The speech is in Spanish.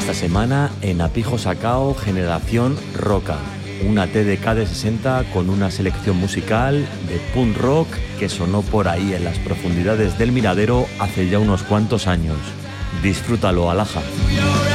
Esta semana en Apijo Sacao Generación Roca, una TDK de 60 con una selección musical de punk rock que sonó por ahí en las profundidades del Miradero hace ya unos cuantos años. Disfrútalo, Alaja.